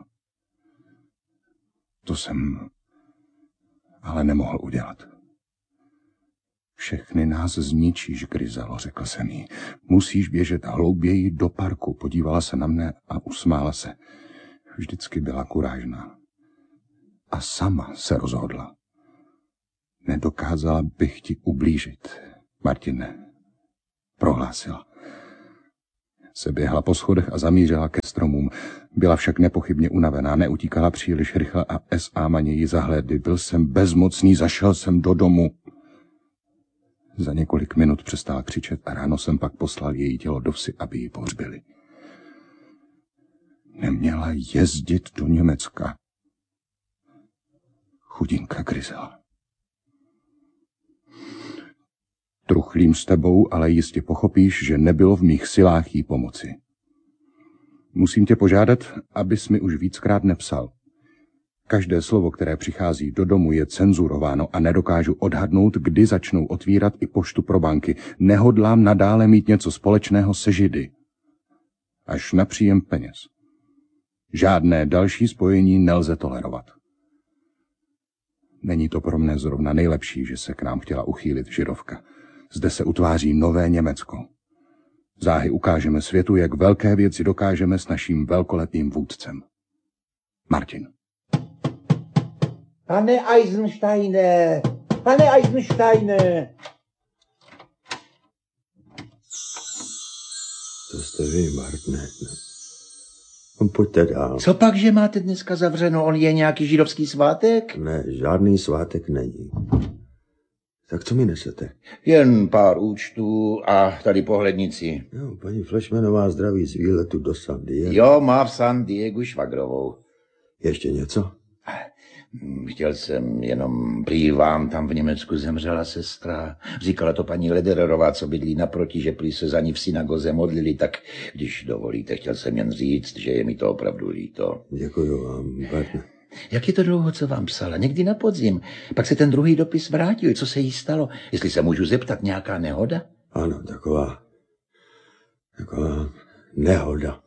To jsem ale nemohl udělat. Všechny nás zničíš, Grizelo, řekl jsem jí. Musíš běžet hlouběji do parku. Podívala se na mne a usmála se. Vždycky byla kurážná. A sama se rozhodla. Nedokázala bych ti ublížit, Martine, prohlásila. Seběhla po schodech a zamířila ke stromům. Byla však nepochybně unavená, neutíkala příliš rychle a S A maně ji zahlédli. Byl jsem bezmocný, zašel jsem do domu. Za několik minut přestala křičet a ráno jsem pak poslal její tělo do vsi, aby ji pohřbili. Neměla jezdit do Německa. Chudinka Grizela. Truchlím s tebou, ale jistě pochopíš, že nebylo v mých silách jí pomoci. Musím tě požádat, abys mi už víckrát nepsal. Každé slovo, které přichází do domu, je cenzurováno a nedokážu odhadnout, kdy začnou otvírat i poštu pro banky. Nehodlám nadále mít něco společného se Židy. Až na příjem peněz. Žádné další spojení nelze tolerovat. Není to pro mne zrovna nejlepší, že se k nám chtěla uchýlit Židovka. Zde se utváří nové Německo. Záhy ukážeme světu, jak velké věci dokážeme s naším velkolepým vůdcem. Martin. Pane Eisensteine! Pane Eisensteine! To jste vy, Martine. Pojďte dál. Co pak, že máte dneska zavřeno? On je nějaký židovský svátek? Ne, žádný svátek není. Tak co mi nesete? Jen pár účtů a tady pohlednici. Jo, paní Flešmenová zdraví z výletu do San Diego. Jo, má v San Diegu švagrovou. Ještě něco? Chtěl jsem jenom, prý vám tam v Německu zemřela sestra. Říkala to paní Ledererová, co bydlí naproti, že prý se za ní v synagoze modlili, tak když dovolíte, chtěl jsem jen říct, že je mi to opravdu líto. Děkuju vám, Martine. Jak je to dlouho, co vám psala? Někdy na podzim. Pak se ten druhý dopis vrátil. Co se jí stalo? Jestli se můžu zeptat, nějaká nehoda? Ano, taková, taková nehoda.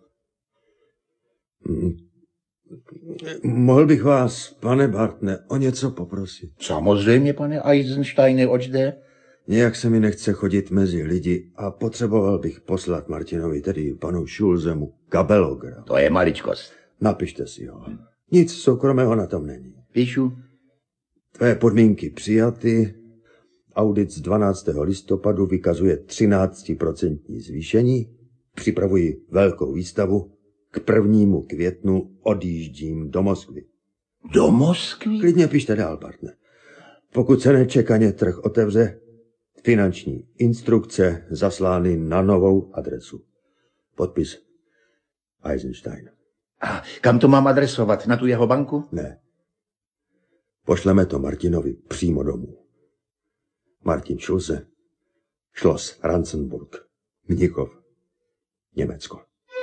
Mohl bych vás, pane Bartne, o něco poprosit? Samozřejmě, pane Eisensteine, oč jde? Nějak se mi nechce chodit mezi lidi a potřeboval bych poslat Martinovi, tedy panu Schulzemu, kabelogram. To je maličkost. Napište si ho. Nic soukromého na tom není. Píšu. Tvé podmínky přijaty. Audit z dvanáctého listopadu vykazuje třináctiprocentní zvýšení. Připravuji velkou výstavu. K prvnímu květnu odjíždím do Moskvy. Do Moskvy? Klidně pište dál, partner. Pokud se nečekaně trh otevře, finanční instrukce zaslány na novou adresu. Podpis Eisenstein. A kam to mám adresovat? Na tu jeho banku? Ne. Pošleme to Martinovi přímo domů. Martin Schulze, Schloss Ranzenburg, Mnichov, Německo.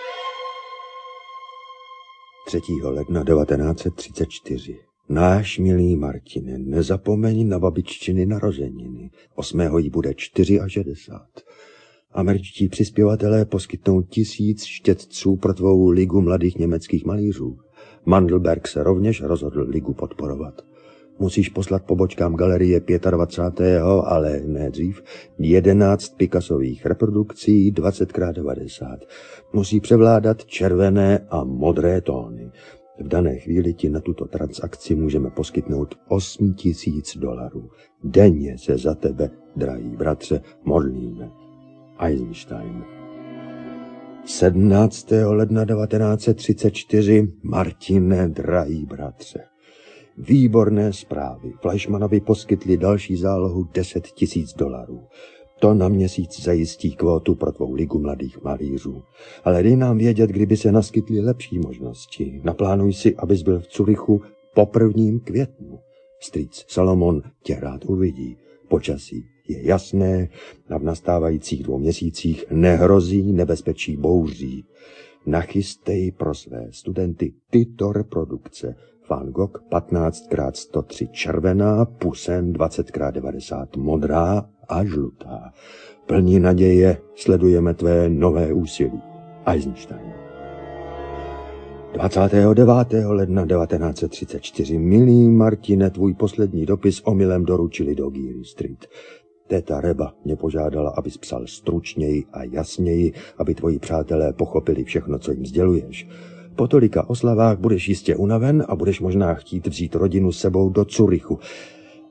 třetího ledna devatenáct set třicet čtyři. Náš milý Martine, nezapomeň na babiččiny narozeniny. Osmého jí bude šedesát čtyři. Američtí přispěvatelé poskytnou tisíc štětců pro tvou ligu mladých německých malířů. Mandelberg se rovněž rozhodl ligu podporovat. Musíš poslat pobočkám galerie dvacátého pátého ale ne dřív, jedenáct Picassových reprodukcí dvacet krát devadesát. Musí převládat červené a modré tóny. V dané chvíli ti na tuto transakci můžeme poskytnout osm tisíc dolarů. Denně se za tebe, drahý bratře, modlíme. Eisenstein. sedmnáctého ledna devatenáct set třicet čtyři. Martine, drahý bratře. Výborné zprávy. Fleischmannovi poskytli další zálohu deset tisíc dolarů. To na měsíc zajistí kvótu pro tvou ligu mladých malířů. Ale dej nám vědět, kdyby se naskytly lepší možnosti. Naplánuj si, abys byl v Curychu po prvním květnu. Strýc Salomon tě rád uvidí. Počasí je jasné a v nastávajících dvou měsících nehrozí nebezpečí bouří. Nachystej pro své studenty tyto reprodukce. Van Gogh patnáct krát sto tři červená, Poussin dvacet krát devadesát modrá a žlutá. Plní naděje sledujeme tvé nové úsilí. Eisenstein. dvacátého devátého ledna devatenáct set třicet čtyři. Milý Martine, tvůj poslední dopis omylem doručili do Geary Street. Téta Reba mě požádala, abys psal stručněji a jasněji, aby tvoji přátelé pochopili všechno, co jim sděluješ. Po tolika oslavách budeš jistě unaven a budeš možná chtít vzít rodinu s sebou do Curychu.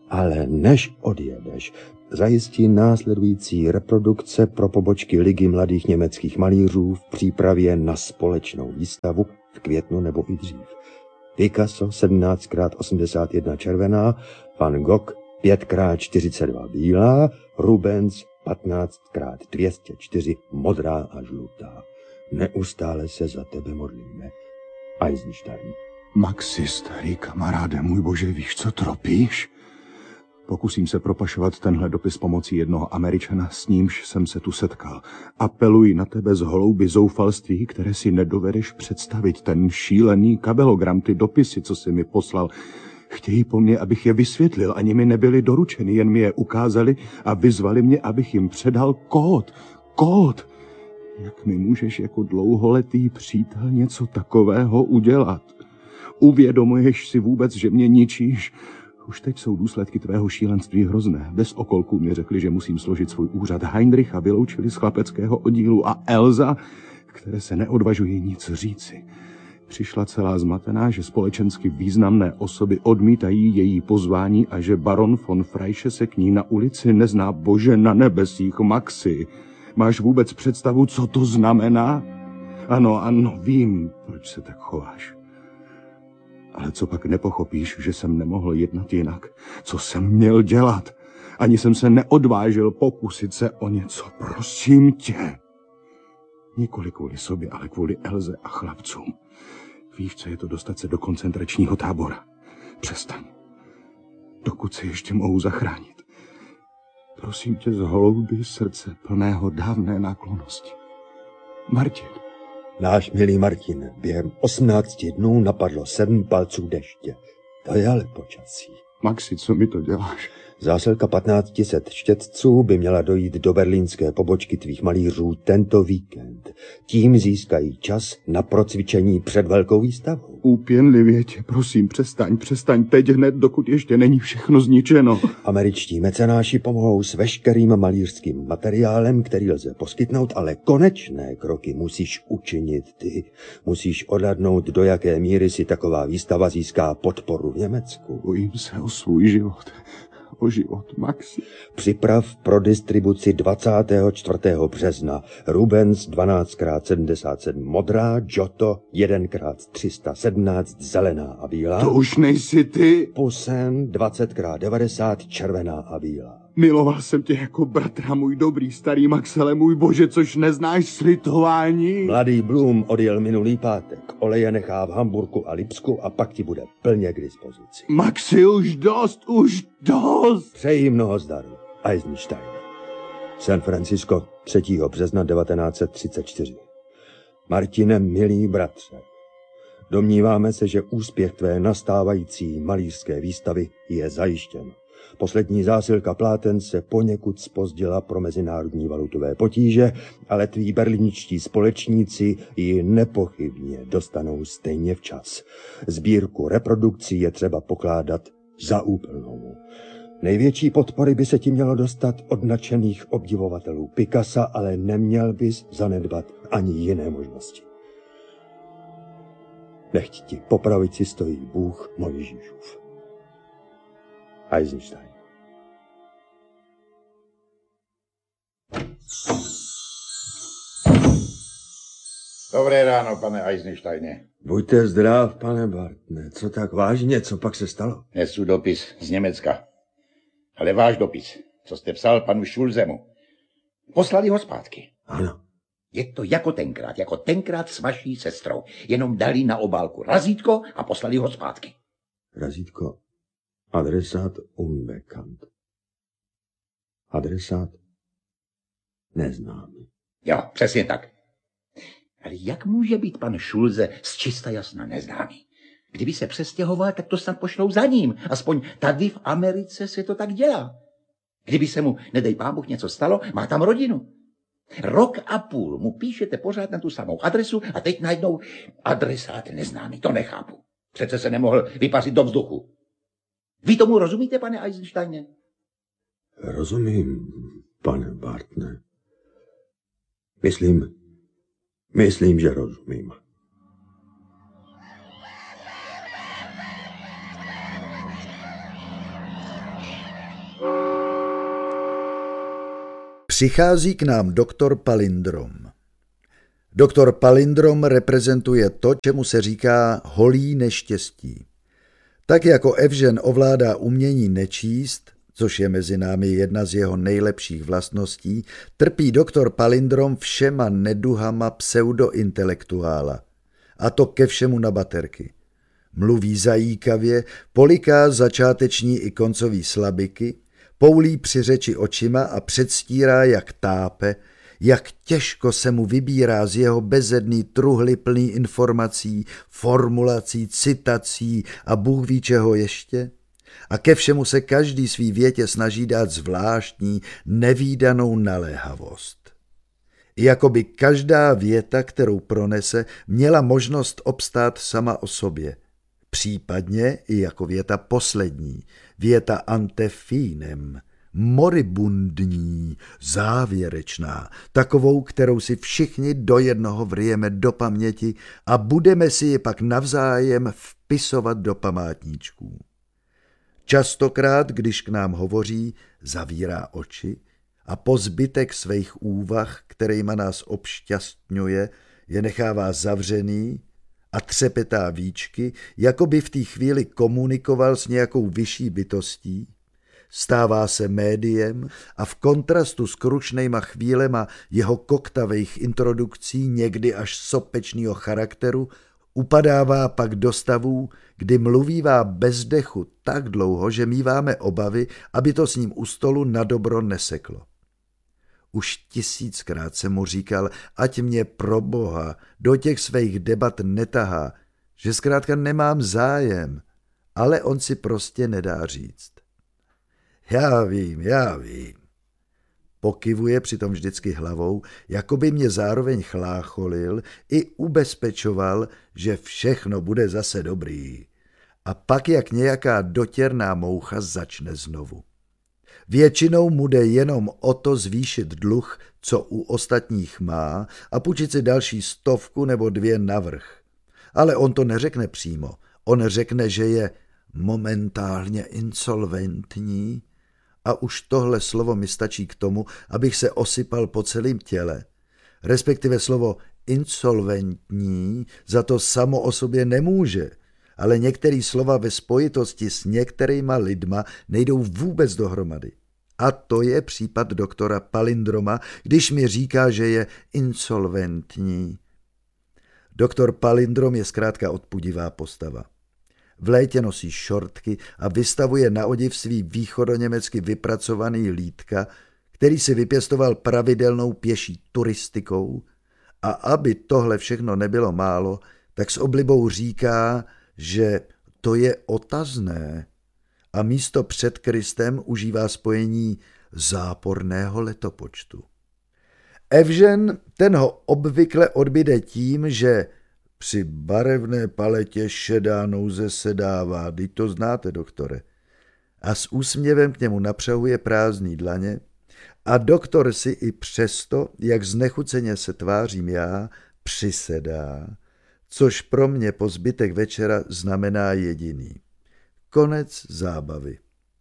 Ale než odjedeš, zajistí následující reprodukce pro pobočky Ligy mladých německých malířů v přípravě na společnou výstavu v květnu nebo i dřív. Picasso sedmnáct krát osmdesát jedna červená, Van Gogh pět krát čtyřicet dva bílá, Rubens patnáct krát dvě stě čtyři modrá a žlutá. Neustále se za tebe modlíme. Eisenstein. Maxi, starý kamaráde, můj bože, víš, co tropíš? Pokusím se propašovat tenhle dopis pomocí jednoho Američana, s nímž jsem se tu setkal. Apeluji na tebe z hlouby zoufalství, které si nedovedeš představit. Ten šílený kabelogram, ty dopisy, co jsi mi poslal, chtějí po mně, abych je vysvětlil, ani mi nebyly doručeny, jen mi je ukázali a vyzvali mě, abych jim předal kód. Kód! Jak mi můžeš jako dlouholetý přítel něco takového udělat? Uvědomuješ si vůbec, že mě ničíš? Už teď jsou důsledky tvého šílenství hrozné. Bez okolků mi řekli, že musím složit svůj úřad. Heinricha vyloučili z chlapeckého oddílu a Elza, které se neodvažují nic říci. Přišla celá zmatená, že společensky významné osoby odmítají její pozvání a že baron von Freische se k ní na ulici nezná. Bože na nebesích, Maxi. Máš vůbec představu, co to znamená? Ano, ano, vím, proč se tak chováš. Ale co pak nepochopíš, že jsem nemohl jednat jinak? Co jsem měl dělat? Ani jsem se neodvážil pokusit se o něco. Prosím tě. Nikoli kvůli sobě, ale kvůli Elze a chlapcům. Víš, co je to dostat se do koncentračního tábora? Přestaň. Dokud se ještě mohu zachránit. Prosím tě z hloubi srdce plného dávné náklonnosti. Martin. Náš milý Martin, během osmnácti dnů napadlo sedm palců deště. To je ale počasí. Maxi, co mi to děláš? Zásilka patnáct set štětců by měla dojít do berlínské pobočky tvých malířů tento víkend. Tím získají čas na procvičení před velkou výstavou. Úpěnlivě tě, prosím, přestaň, přestaň teď hned, dokud ještě není všechno zničeno. Američtí mecenáši pomohou s veškerým malířským materiálem, který lze poskytnout, ale konečné kroky musíš učinit ty. Musíš odhadnout, do jaké míry si taková výstava získá podporu v Německu. Bojím se o svůj život. O život, Maxi. Připrav pro distribuci dvacátého čtvrtého března Rubens dvanáct krát sedmdesát sedm modrá, Giotto jedna krát tři sta sedmnáct zelená a bílá. To už nejsi ty. Poussin dvacet krát devadesát červená a bílá. Miloval jsem tě jako bratra, můj dobrý starý Maxele, můj bože, což neznáš slitování. Mladý Blum odjel minulý pátek. Oleje nechá v Hamburku a Lipsku a pak ti bude plně k dispozici. Maxi, už dost, už dost. Přeji mnoho zdaru. Eisenstein. San Francisco, třetího března devatenáct set třicet čtyři. Martine, milý bratře, domníváme se, že úspěch tvé nastávající malířské výstavy je zajištěn. Poslední zásilka pláten se poněkud zpozdila pro mezinárodní valutové potíže, ale tví berlínští společníci ji nepochybně dostanou stejně včas. Sbírku reprodukcí je třeba pokládat za úplnou. Největší podpory by se ti mělo dostat od nadšených obdivovatelů Picassa, ale neměl bys zanedbat ani jiné možnosti. Nechť ti po pravici stojí Bůh Mojžíšův. Eisenstein. Dobré ráno, pane Eisensteine. Buďte zdrav, pane Bartne. Co tak vážně, co pak se stalo? Nesu dopis z Německa. Ale váš dopis, co jste psal panu Schulzemu. Poslali ho zpátky. Ano. Je to jako tenkrát, jako tenkrát s vaší sestrou. Jenom dali na obálku razítko a poslali ho zpátky. Razítko. Adresát unbekannt. Adresát neznámý. Jo, přesně tak. Ale jak může být pan Schulze z čista jasna neznámý? Kdyby se přestěhoval, tak to snad pošlou za ním. Aspoň tady v Americe se to tak dělá. Kdyby se mu, nedej pán Bůh, něco stalo, má tam rodinu. Rok a půl mu píšete pořád na tu samou adresu a teď najednou adresát neznámý. To nechápu. Přece se nemohl vypařit do vzduchu. Vy tomu rozumíte, pane Eisensteine? Rozumím, pane Bartne. Myslím, myslím, že rozumím. Přichází k nám doktor Palindrom. Doktor Palindrom reprezentuje to, čemu se říká holý neštěstí. Tak jako Evžen ovládá umění nečíst, což je mezi námi jedna z jeho nejlepších vlastností, trpí doktor Palindrom všema neduhama pseudointelektuála. A to ke všemu na baterky. Mluví zajíkavě, poliká začáteční i koncový slabiky, poulí při řeči očima a předstírá, jak tápe, jak těžko se mu vybírá z jeho bezedný truhly plný informací, formulací, citací a Bůh ví čeho ještě. A ke všemu se každý svý větě snaží dát zvláštní, nevídanou naléhavost. Jakoby každá věta, kterou pronese, měla možnost obstát sama o sobě. Případně i jako věta poslední, věta ante finem, moribundní, závěrečná, takovou, kterou si všichni do jednoho vryjeme do paměti a budeme si ji pak navzájem vpisovat do památníčků. Častokrát, když k nám hovoří, zavírá oči a po zbytek svých úvah, kterýma nás obšťastňuje, je nechává zavřený a třepetá víčky, jako by v té chvíli komunikoval s nějakou vyšší bytostí, stává se médiem a v kontrastu s krušnejma chvílema jeho koktavých introdukcí, někdy až sopečného charakteru, upadává pak do stavů, kdy mluvívá bez dechu tak dlouho, že míváme obavy, aby to s ním u stolu na dobro neseklo. Už tisíckrát jsem mu říkal, ať mě pro boha do těch svých debat netahá, že zkrátka nemám zájem, ale on si prostě nedá říct. Já vím, já vím. Pokyvuje přitom vždycky hlavou, jako by mě zároveň chlácholil i ubezpečoval, že všechno bude zase dobrý. A pak jak nějaká dotěrná moucha začne znovu. Většinou mu jde jenom o to zvýšit dluh, co u ostatních má, a půjčit si další stovku nebo dvě navrch. Ale on to neřekne přímo. On řekne, že je momentálně insolventní, a už tohle slovo mi stačí k tomu, abych se osypal po celém těle. Respektive slovo insolventní za to samo o sobě nemůže, ale některé slova ve spojitosti s některýma lidma nejdou vůbec dohromady. A to je případ doktora Palindroma, když mi říká, že je insolventní. Doktor Palindrom je zkrátka odpudivá postava. V létě nosí šortky a vystavuje na odiv svý východoněmecky vypracovaný lítka, který si vypěstoval pravidelnou pěší turistikou, a aby tohle všechno nebylo málo, tak s oblibou říká, že to je otazné a místo před Kristem užívá spojení záporného letopočtu. Evžen ten ho obvykle odbyde tím, že při barevné paletě šedá nouze se dává, teď to znáte, doktore. A s úsměvem k němu napřahuje prázdný dlaně a doktor si i přesto, jak znechuceně se tvářím já, přisedá, což pro mě po zbytek večera znamená jediný. Konec zábavy.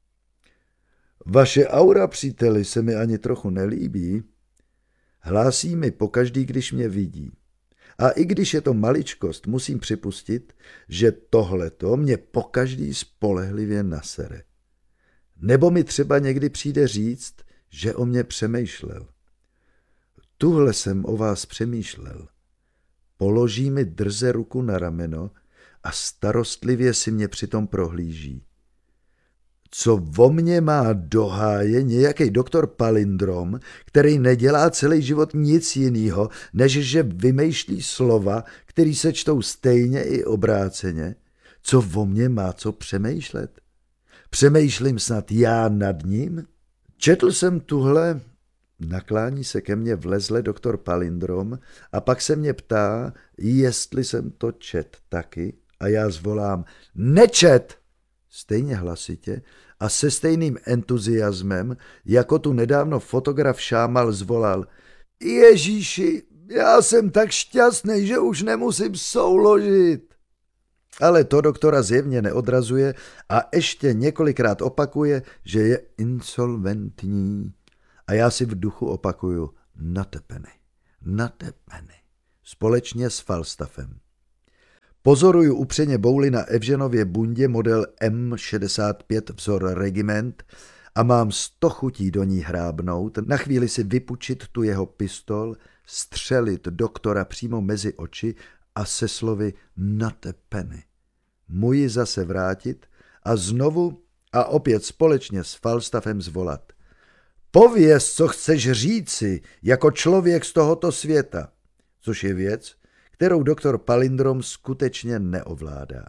Vaše aura, příteli, se mi ani trochu nelíbí. Hlásí mi pokaždý, když mě vidí. A i když je to maličkost, musím připustit, že tohleto mě pokaždý spolehlivě nasere. Nebo mi třeba někdy přijde říct, že o mě přemýšlel. Tuhle jsem o vás přemýšlel. Položí mi drze ruku na rameno a starostlivě si mě přitom prohlíží. Co o mě má do háje nějaký doktor Palindrom, který nedělá celý život nic jinýho, než že vymýšlí slova, který se čtou stejně i obráceně? Co o mě má co přemýšlet? Přemýšlím snad já nad ním? Četl jsem tuhle, naklání se ke mně vlezle doktor Palindrom a pak se mě ptá, jestli jsem to čet taky, a já zvolám nečet! Stejně hlasitě a se stejným entuziasmem, jako tu nedávno fotograf Šámal zvolal. Ježíši, já jsem tak šťastný, že už nemusím souložit. Ale to doktora zjevně neodrazuje a ještě několikrát opakuje, že je insolventní. a já si v duchu opakuju not a penny, not a penny, společně s Falstaffem. Pozoruju upřeně bouli na Evženově bundě model M šedesát pět vzor Regiment a mám sto chutí do ní hrábnout, na chvíli si vypučit tu jeho pistol, střelit doktora přímo mezi oči a se slovy not a penny mu ji zase vrátit a znovu a opět společně s Falstaffem zvolat. Pověz, co chceš říci, jako člověk z tohoto světa, což je věc, kterou doktor Palindrom skutečně neovládá.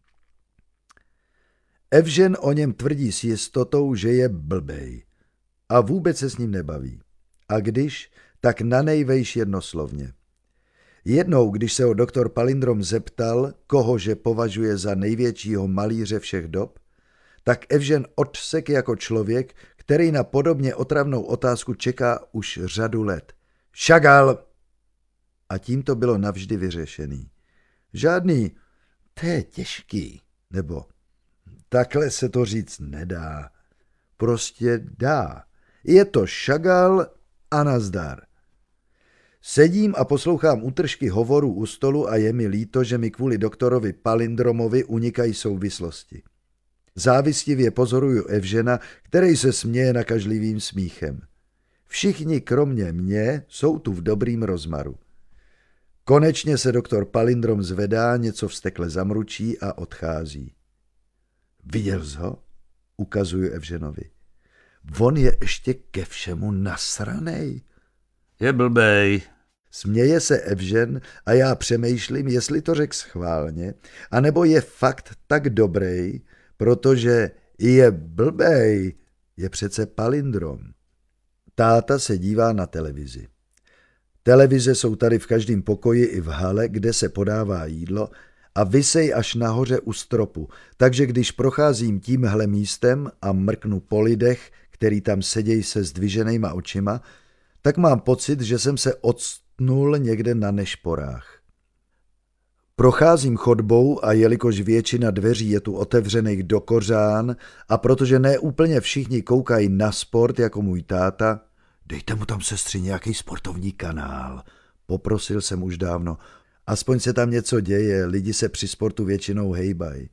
Evžen o něm tvrdí s jistotou, že je blbej a vůbec se s ním nebaví. A když, tak nanejvejš jednoslovně. Jednou, když se ho doktor Palindrom zeptal, kohože považuje za největšího malíře všech dob, tak Evžen odsek jako člověk, který na podobně otravnou otázku čeká už řadu let. Chagall! A tím to bylo navždy vyřešený. Žádný, to je těžký, nebo takhle se to říct nedá. Prostě dá. Je to Chagall a nazdar. Sedím a poslouchám útržky hovorů u stolu a je mi líto, že mi kvůli doktorovi Palindromovi unikají souvislosti. Závistivě pozoruju Evžena, který se směje nakažlivým smíchem. Všichni kromě mě jsou tu v dobrým rozmaru. Konečně se doktor Palindrom zvedá, něco vztekle zamručí a odchází. Viděl jsi ho? Ukazuju Evženovi. On je ještě ke všemu nasranej. Je blbej. Směje se Evžen a já přemýšlím, jestli to řek schválně, anebo je fakt tak dobrý, protože je blbej, je přece Palindrom. Táta se dívá na televizi. Televize jsou tady v každém pokoji i v hale, kde se podává jídlo a visej až nahoře u stropu, takže když procházím tímhle místem a mrknu po lidech, který tam sedějí se zdviženýma očima, tak mám pocit, že jsem se odstnul někde na nešporách. Procházím chodbou a jelikož většina dveří je tu otevřených do kořán a protože ne úplně všichni koukají na sport jako můj táta, dejte mu tam, sestři, nějaký sportovní kanál, poprosil jsem už dávno. Aspoň se tam něco děje, lidi se při sportu většinou hejbají.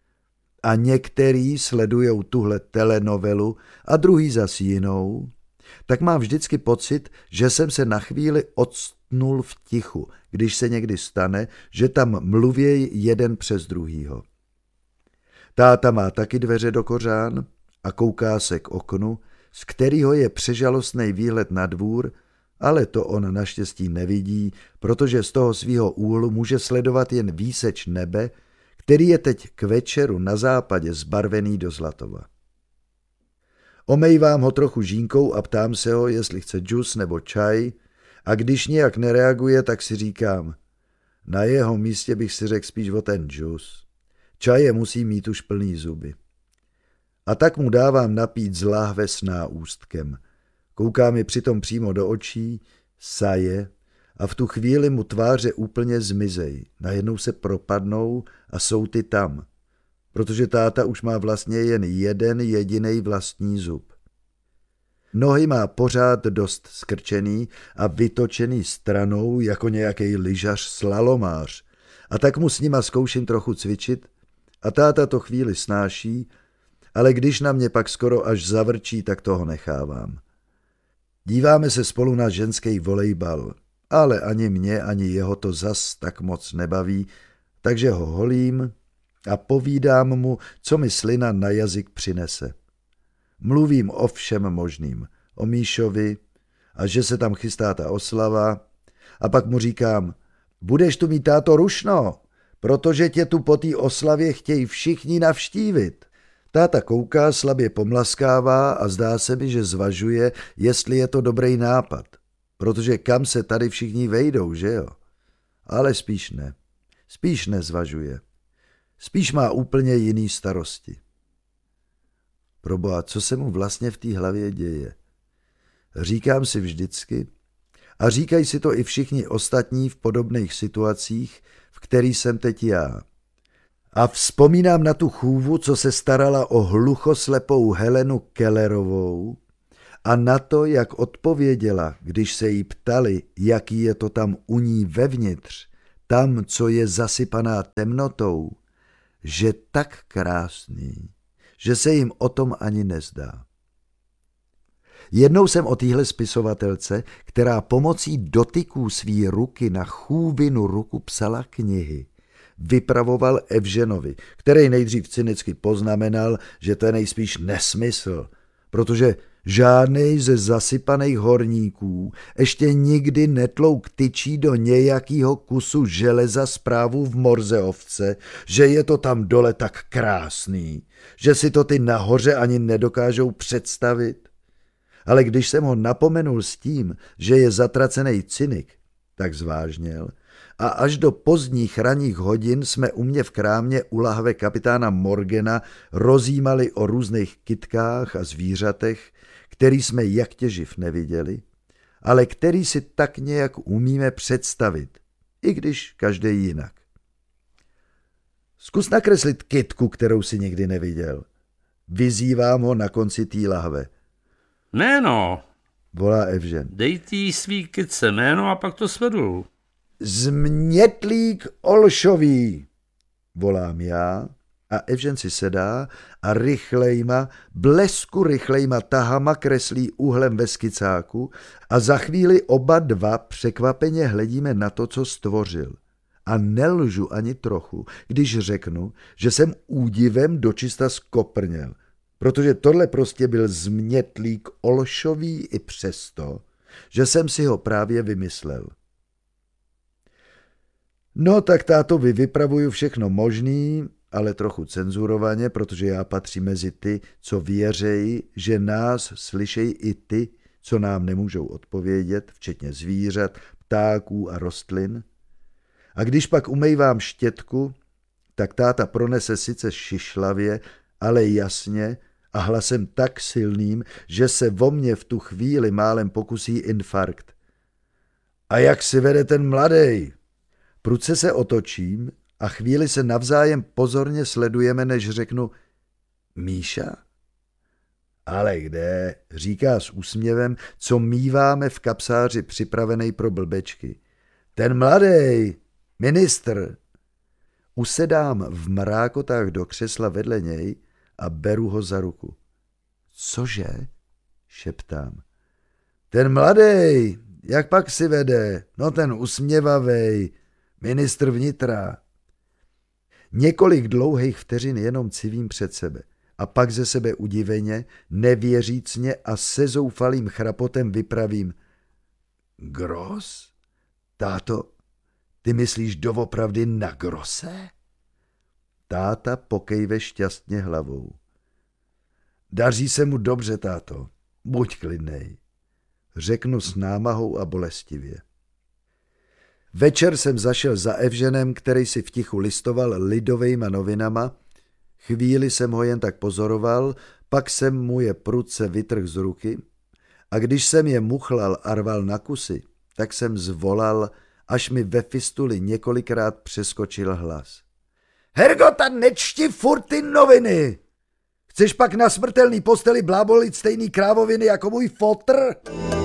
A některý sledujou tuhle telenovelu a druhý zas jinou, tak mám vždycky pocit, že jsem se na chvíli odstnul v tichu, když se někdy stane, že tam mluvěj jeden přes druhýho. Táta má taky dveře do kořán a kouká se k oknu, z kterého je přežalostný výhled na dvůr, ale to on naštěstí nevidí, protože z toho svýho úhlu může sledovat jen výseč nebe, který je teď k večeru na západě zbarvený do zlatova. Omejvám ho trochu žínkou a ptám se ho, jestli chce džus nebo čaj, a když nějak nereaguje, tak si říkám, na jeho místě bych si řekl spíš o ten džus. Čaje musí mít už plný zuby. A tak mu dávám napít z láhve s náústkem. Kouká mi přitom přímo do očí, saje a v tu chvíli mu tváře úplně zmizej. Najednou se propadnou a jsou ty tam, protože táta už má vlastně jen jeden jedinej vlastní zub. Nohy má pořád dost skrčený a vytočený stranou jako nějaký lyžař slalomář a tak mu s nima zkouším trochu cvičit a táta to chvíli snáší, ale když na mě pak skoro až zavrčí, tak toho nechávám. Díváme se spolu na ženský volejbal, ale ani mě, ani jeho to zas tak moc nebaví, takže ho holím a povídám mu, co mi slina na jazyk přinese. Mluvím o všem možným, o Míšovi a že se tam chystá ta oslava a pak mu říkám, budeš tu mít, táto, rušno, protože tě tu po té oslavě chtějí všichni navštívit. Táta kouká, slabě pomlaskává a zdá se mi, že zvažuje, jestli je to dobrý nápad, protože kam se tady všichni vejdou, že jo? Ale spíš ne, spíš nezvažuje. Spíš má úplně jiný starosti. Proboha, co se mu vlastně v té hlavě děje? Říkám si vždycky, a říkají si to i všichni ostatní v podobných situacích, v kterých jsem teď já. A vzpomínám na tu chůvu, co se starala o hluchoslepou Helenu Kellerovou A na to, jak odpověděla, když se jí ptali, jaký je to tam u ní vevnitř, tam, co je zasypaná temnotou, že tak krásný, že se jim o tom ani nezdá. Jednou jsem o téhle spisovatelce, která pomocí dotyků svý ruky na chůvinu ruku psala knihy, vypravoval Evženovi, který nejdřív cynicky poznamenal, že to je nejspíš nesmysl, protože žádnej ze zasypaných horníků ještě nikdy netlouk tyčí do nějakého kusu železa zprávu v Morzeovce, že je to tam dole tak krásný, že si to ty nahoře ani nedokážou představit. Ale když jsem ho napomenul s tím, že je zatracený cynik, tak zvážněl a až do pozdních ranních hodin jsme u mě v krámě u lahve kapitána Morgana rozjímali o různých kytkách a zvířatech, který jsme jak těživ neviděli, ale který si tak nějak umíme představit, i když každý jinak. Zkus nakreslit kytku, kterou si nikdy neviděl. Vyzývám ho na konci té lahve. Jméno. Volá Evžen. Dej tý svý kytce jméno a pak to svedu. Změtlík Olšový, volám já a Evžen si sedá a rychlejma, blesku rychlejma tahama kreslí úhlem ve skicáku a za chvíli oba dva překvapeně hledíme na to, co stvořil. A nelžu ani trochu, když řeknu, že jsem údivem dočista skoprněl, protože tohle prostě byl změtlík Olšový i přesto, že jsem si ho právě vymyslel. No tak táto, vy vypravuju všechno možný, ale trochu cenzurovaně, protože já patřím mezi ty, co věřejí, že nás slyšejí i ty, co nám nemůžou odpovědět, včetně zvířat, ptáků a rostlin. A když pak umývám štětku, tak táta pronese sice šišlavě, ale jasně a hlasem tak silným, že se vo mně v tu chvíli málem pokusí infarkt. A jak si vede ten mladej? Prudce se otočím a chvíli se navzájem pozorně sledujeme, než řeknu Míša? Ale kde, říká s úsměvem, co míváme v kapsáři připravenej pro blbečky. Ten mladej, ministr. Usedám v mrákotách do křesla vedle něj a beru ho za ruku. Cože? Šeptám. Ten mladej, jak pak si vede? No ten usměvavej, ministr vnitra. Několik dlouhých vteřin jenom civím před sebe a pak ze sebe udiveně, nevěřícně a se zoufalým chrapotem vypravím. Gros? Táto, ty myslíš doopravdy na Grose? Táta pokejve šťastně hlavou. Daří se mu dobře, táto, buď klidnej, řeknu s námahou a bolestivě. Večer jsem zašel za Evženem, který si v tichu listoval lidovejma novinama. Chvíli jsem ho jen tak pozoroval, pak jsem mu je prudce vytrhl z ruky a když jsem je muchlal a rval na kusy, tak jsem zvolal, až mi ve fistuli několikrát přeskočil hlas. Hergota, nečti furt ty noviny! Chceš pak na smrtelný posteli blábolit stejný krávoviny jako můj fotr?